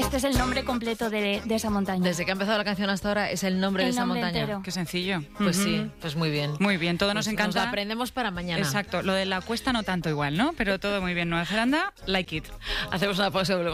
Este es el nombre completo de esa montaña. Desde que ha empezado la canción hasta ahora es el nombre de esa montaña. Entero. Qué sencillo. Pues sí, pues muy bien. Muy bien, todo nos Pues encanta. Nos aprendemos para mañana. Exacto, lo de la cuesta no tanto igual, ¿no? Pero todo muy bien. Nueva Zelanda, like it. Hacemos una pausa y volvemos.